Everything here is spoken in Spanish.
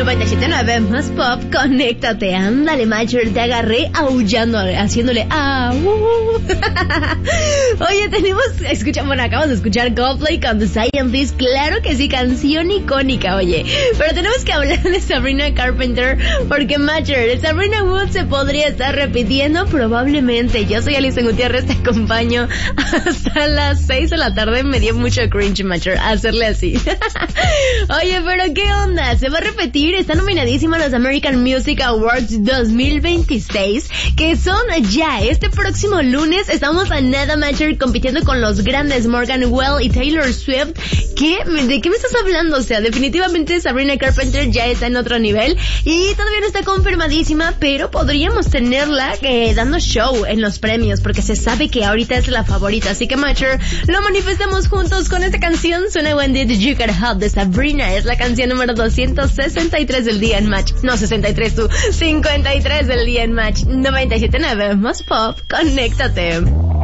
97.9 más pop, conéctate, ándale, Macher, te agarré aullando, haciéndole Oye, acabamos de escuchar Coldplay con The Scientist, claro que sí, canción icónica, oye, pero tenemos que hablar de Sabrina Carpenter, porque Macher, Sabrina Wood se podría estar repitiendo probablemente. Yo soy Alison Gutiérrez, te acompaño hasta las 6 de la tarde, me dio mucho cringe, Macher, hacerle así. Oye, pero ¿qué onda? ¿Se va a repetir? Está nominadísima a los American Music Awards 2026, que son ya este próximo lunes. Estamos a nada, Macher, compitiendo con los grandes Morgan Well y Taylor Swift. ¿De qué me estás hablando? O sea, definitivamente Sabrina Carpenter ya está en otro nivel y todavía no está confirmadísima, pero podríamos tenerla dando show en los premios, porque se sabe que ahorita es la favorita. Así que, Macher, lo manifestamos juntos con esta canción. Suena When Did You Get Hot de Sabrina. Es la canción número 263 del día en Match. No, 63 tú. 53 del día en Match. 97.9 más pop. Conéctate.